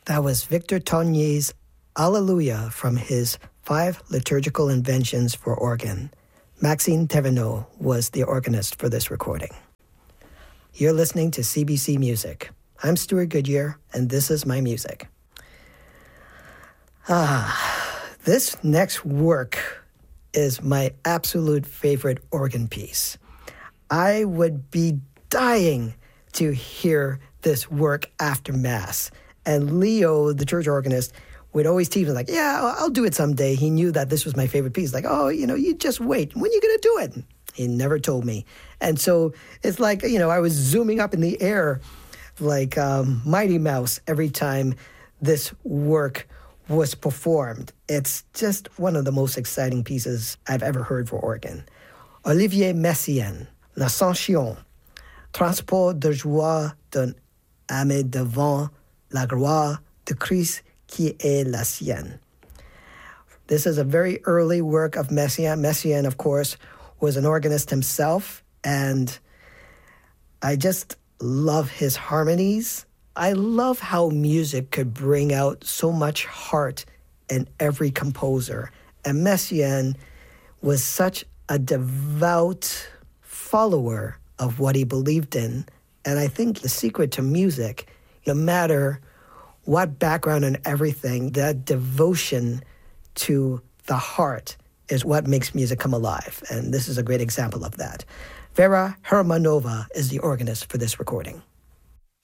That was Victor Tonier's Alleluia from his 5 Liturgical Inventions for Organ. Maxime Thévenot was the organist for this recording. You're listening to CBC Music. I'm Stuart Goodyear, and this is my music. This next work is my absolute favorite organ piece. I would be dying to hear this work after Mass. And Leo, the church organist, would always tease me like, yeah, I'll do it someday. He knew that this was my favorite piece. Like, oh, you just wait. When are you going to do it? He never told me. And so it's like, I was zooming up in the air like Mighty Mouse every time this work was performed. It's just one of the most exciting pieces I've ever heard for organ. Olivier Messiaen, L'Ascension, transport de joie d'un âme devant la gloire de Christ qui est la sienne. This is a very early work of Messiaen. Messiaen, of course, was an organist himself, and I just love his harmonies. I love how music could bring out so much heart in every composer. And Messiaen was such a devout follower of what he believed in. And I think the secret to music, no matter what background and everything, that devotion to the heart is what makes music come alive. And this is a great example of that. Vera Hermanova is the organist for this recording.